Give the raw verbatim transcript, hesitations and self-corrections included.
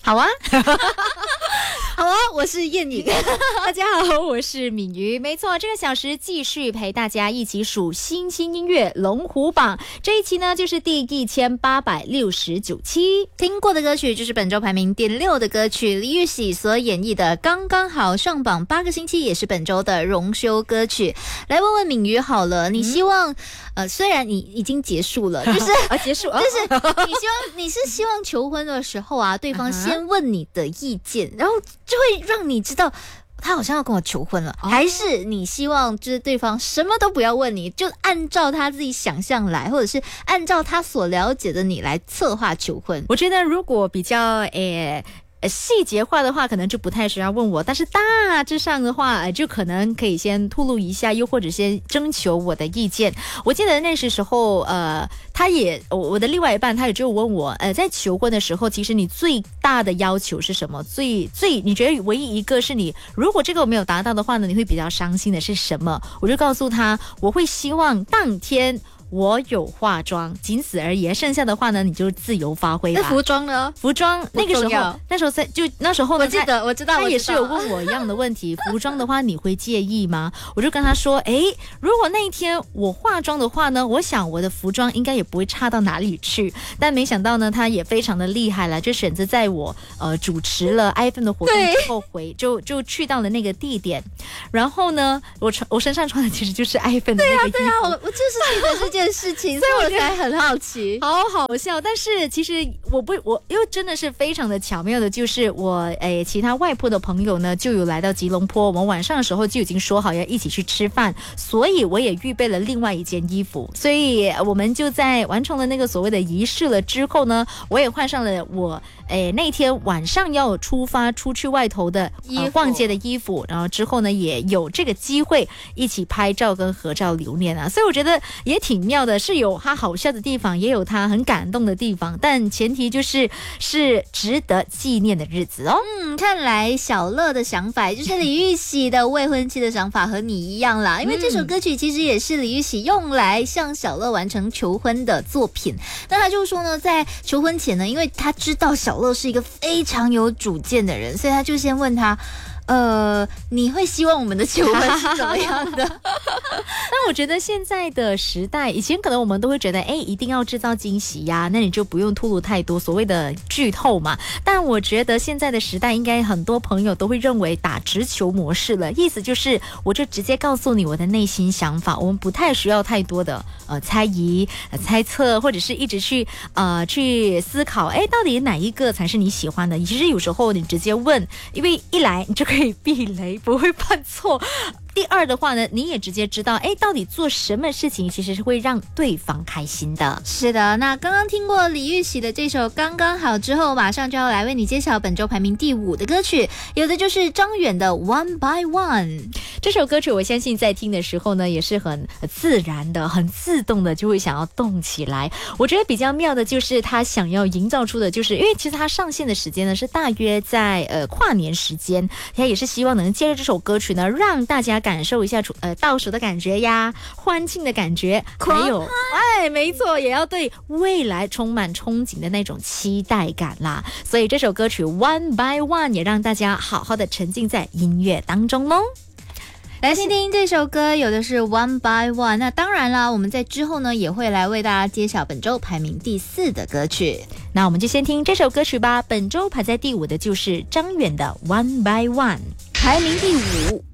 好啊。好啊，我是燕颖。 大家好，我是敏瑜。没错，这个小时继续陪大家一起数新兴音乐龙虎榜。这一期呢，就是第一千八百六十九期。 听过的歌曲就是本周排名第六的歌曲，李玉玺所演绎的《刚刚好》上榜八个星期，也是本周的荣休歌曲。来问问敏瑜好了，你希望、嗯、呃，虽然你已经结束了，就是啊结束， 就是你希望你是希望求婚的时候啊，对方先问你的意见，然后就会让你知道他好像要跟我求婚了、哦、还是你希望就是对方什么都不要问你，就按照他自己想象来，或者是按照他所了解的你来策划求婚？ 我觉得如果比较诶呃，细节化的话可能就不太需要问我，但是大致上的话、呃、就可能可以先透露一下，又或者先征求我的意见。我记得那时候呃，他也我的另外一半他也就问我呃，在求婚的时候其实你最大的要求是什么，最最你觉得唯一一个是你如果这个我没有达到的话呢，你会比较伤心的是什么？我就告诉他我会希望当天我有化妆，仅此而已，剩下的话呢你就自由发挥吧。 那服装呢？ 服装那个时候那时候在就那时候呢， 我记得我知道他也是有问我一样的问题服装的话你会介意吗？我就跟他说诶，如果那一天我化妆的话呢，我想我的服装应该也不会差到哪里去。但没想到呢他也非常的厉害了，就选择在我呃主持了 iPhone 的活动之后回就就去到了那个地点，然后呢我穿我身上穿的其实就是 iPhone 的那个衣服。 对啊对啊，我我就是记得这件事情所以我才很好奇， 好好笑。但是其实我不我因为真的是非常的巧妙的，就是我诶其他外婆的朋友呢就有来到吉隆坡，我们晚上的时候就已经说好要一起去吃饭，所以我也预备了另外一件衣服，所以我们就在完成了那个所谓的仪式了之后呢，我也换上了我诶那天晚上要出发出去外头的、呃、逛街的衣服，然后之后呢也有这个机会一起拍照跟合照留念啊，所以我觉得也挺妙的，是有他好笑的地方，也有他很感动的地方，但前提就是是值得纪念的日子哦。 嗯，看来小乐的想法，也就是李玉玺的未婚妻的想法和你一样啦，因为这首歌曲其实也是李玉玺用来向小乐完成求婚的作品。那他就说呢，在求婚前呢，因为他知道小乐是一个非常有主见的人，所以他就先问他呃，你会希望我们的求婚是怎么样的？ 那我觉得现在的时代，以前可能我们都会觉得，哎，一定要制造惊喜呀，那你就不用透露太多所谓的剧透嘛。但我觉得现在的时代，应该很多朋友都会认为打直球模式了，意思就是我就直接告诉你我的内心想法，我们不太需要太多的呃猜疑、呃、猜测，或者是一直去呃去思考，哎，到底哪一个才是你喜欢的？其实有时候你直接问，因为一来你就可以可以避雷，不会犯错。第二的话呢，你也直接知道，哎，到底做什么事情其实是会让对方开心的。 是的，那刚刚听过李玉玺的这首《刚刚好》之后，马上就要来为你揭晓本周排名第五的歌曲，有的就是张远的《One by One》。 这首歌曲我相信在听的时候呢，也是很自然的、很自动的就会想要动起来。我觉得比较妙的就是他想要营造出的，就是因为其实他上线的时间呢是大约在呃跨年时间，他也是希望能借着这首歌曲呢，让大家感受一下呃倒数的感觉呀，欢庆的感觉，还有哎，没错，也要对未来充满憧憬的那种期待感啦。所以这首歌曲 One by One 也让大家好好的沉浸在音乐当中喽。 来听听这首歌，有的是 One by One。 那当然啦，我们在之后呢也会来为大家揭晓本周排名第四的歌曲。 那我们就先听这首歌曲吧。本周排在第五的就是张远的 One by One， 排名第五。